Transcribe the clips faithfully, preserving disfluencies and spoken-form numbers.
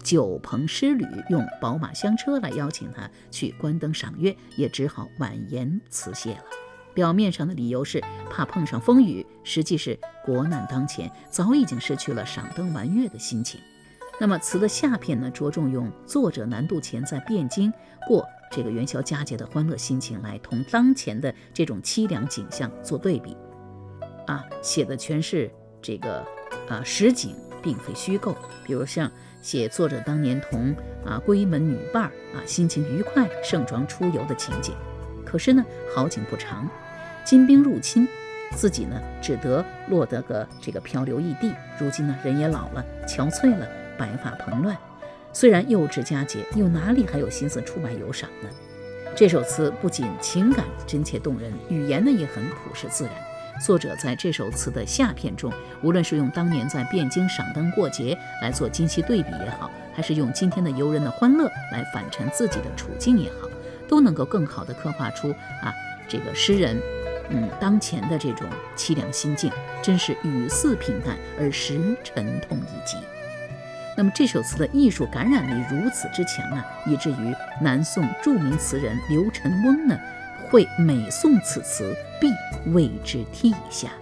酒朋诗旅，用宝马香车来邀请他去观灯赏月，也只好婉言辞谢了。表面上的理由是怕碰上风雨，实际是国难当前，早已经失去了赏灯玩月的心情。那么词的下片呢，着重用作者南渡前在汴京过这个元宵佳节的欢乐心情来同当前的这种凄凉景象做对比啊，写的全是这个啊实景，并非虚构。比如像写作者当年同啊闺门女伴啊心情愉快盛装出游的情景。可是呢，好景不长，金兵入侵，自己呢只得落得个这个漂流异地。如今呢，人也老了，憔悴了，白发蓬乱，虽然又至佳节，又哪里还有心思出外游赏呢？这首词不仅情感真切动人，语言呢也很朴实自然。作者在这首词的下片中，无论是用当年在汴京赏灯过节来做今昔对比也好，还是用今天的游人的欢乐来反陈自己的处境也好，都能够更好地刻画出啊这个诗人嗯当前的这种凄凉心境，真是语似平淡而实沉痛一击。那么这首词的艺术感染力如此之强啊，以至于南宋著名词人刘辰翁呢，会每诵此词必为之涕下。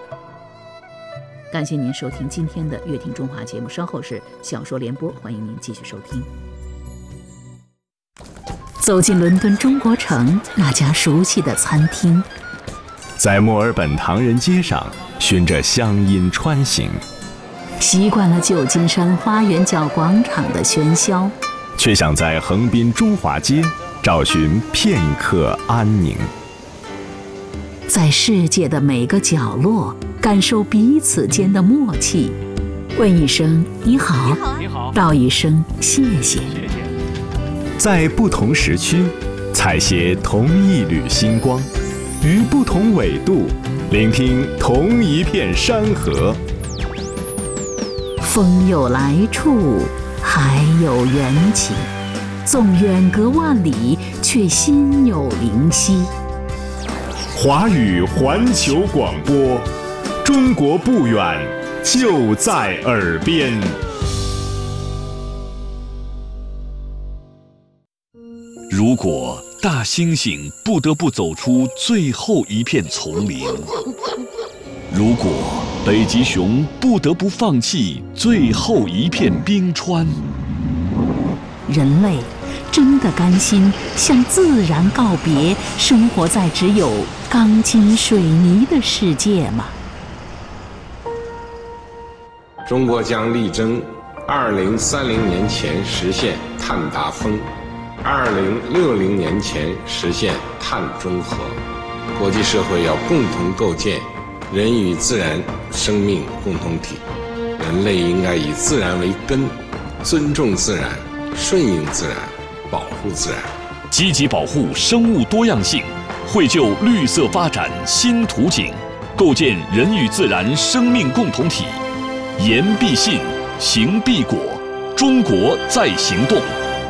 感谢您收听今天的乐听中华节目，稍后是小说联播，欢迎您继续收听。走进伦敦中国城那家熟悉的餐厅， 在墨尔本唐人街上循着乡音穿行， 习惯了旧金山花园角广场的喧嚣， 却想在横滨中华街找寻片刻安宁。 在世界的每个角落感受彼此间的默契，问一声你好， 你好， 道一声谢谢。 在不同时区采撷同一缕星光，于不同纬度聆听同一片山河。 风有来处，海有缘起，纵远隔万里，却心有灵犀。 华语环球广播，中国不远，就在耳边。 如果大猩猩不得不走出最后一片丛林，如果北极熊不得不放弃最后一片冰川， 人类真的甘心向自然告别，生活在只有钢筋水泥的世界吗？ 中国将力争二零三零年前实现碳达峰，二零六零年前实现碳中和。国际社会要共同构建人与自然生命共同体，人类应该以自然为根，尊重自然，顺应自然，保护自然， 积极保护生物多样性，绘就绿色发展新图景，构建人与自然生命共同体。言必信，行必果，中国在行动。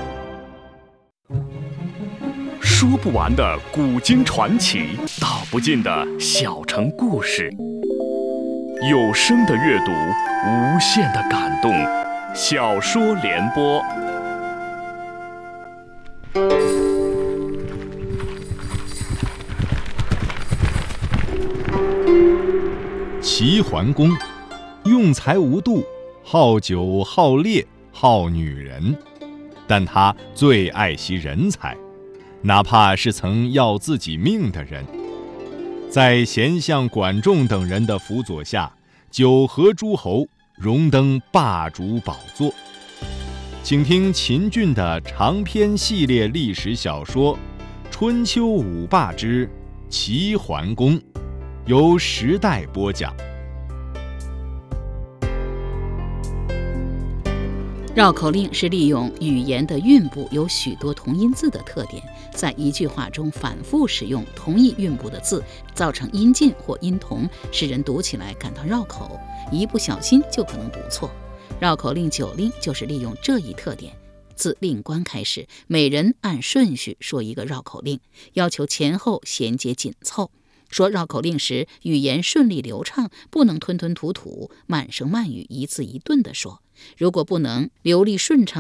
说不完的古今传奇，道不尽的小城故事。有声的阅读，无限的感动。小说联播。 齐桓公用才无度，好酒好猎好女人，但他最爱惜人才，哪怕是曾要自己命的人。在贤相管仲等人的辅佐下，九合诸侯，荣登霸主宝座。请听秦俊的长篇系列历史小说《春秋五霸之齐桓公》，由时代播讲。 绕口令是利用语言的韵部有许多同音字的特点，在一句话中反复使用同一韵部的字，造成音近或音同，使人读起来感到绕口，一不小心就可能读错。绕口令九令就是利用这一特点，自令官开始，每人按顺序说一个绕口令，要求前后衔接紧凑。说绕口令时，语言顺利流畅，不能吞吞吐吐、慢声慢语、一字一顿地说。如果不能流利顺畅